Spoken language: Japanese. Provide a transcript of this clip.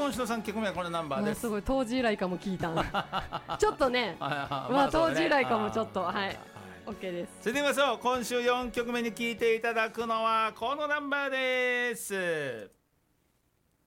今週の3曲目はこのナンバーです。 すごい当時以来かも聞いたんちょっとね当時以来かもちょっとはい OK です。 それでは今週4曲目に聴いていただくのはこのナンバーです。